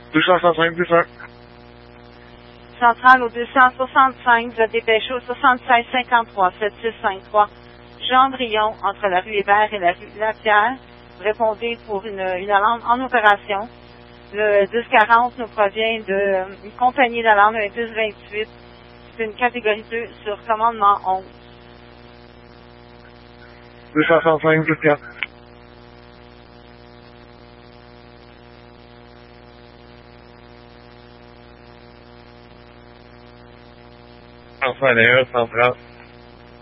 265 plus 1. Centrale au 265, vous êtes dépêché au 7653 7653. Gendrillon, entre la rue Hébert et la rue Lapierre. Vous répondez pour une alarme en opération. Le 1040 nous provient d'une compagnie d'alarme, le 1028. C'est une catégorie 2 sur commandement 11. 265 plus 4. Enfin, centrale.